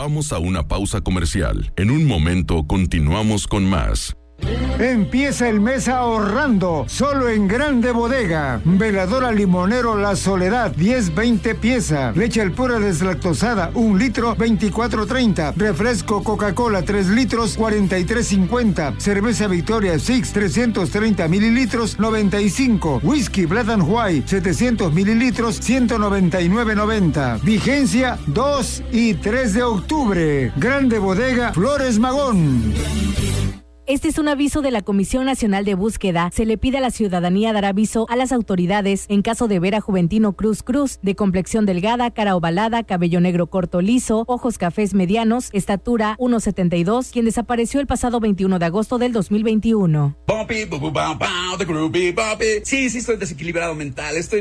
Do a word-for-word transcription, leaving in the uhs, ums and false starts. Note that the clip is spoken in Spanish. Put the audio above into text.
Vamos a una pausa comercial. En un momento continuamos con más. Empieza el mes ahorrando, solo en Grande Bodega. Veladora limonero La Soledad, diez veinte pieza. Leche Alpura deslactosada, un litro, veinticuatro treinta. Refresco Coca-Cola, tres litros, cuarenta y tres cincuenta. Cerveza Victoria Six, trescientos treinta mililitros, noventa y cinco. Whisky Black and White, setecientos mililitros, ciento noventa y nueve noventa. Vigencia dos y tres de octubre. Grande Bodega, Flores Magón. Este es un aviso de la Comisión Nacional de Búsqueda. Se le pide a la ciudadanía dar aviso a las autoridades en caso de ver a Juventino Cruz Cruz, de complexión delgada, cara ovalada, cabello negro corto liso, ojos cafés medianos, estatura uno setenta y dos, quien desapareció el pasado veintiuno de agosto del dos mil veintiuno. Sí, sí, estoy desequilibrado mental, estoy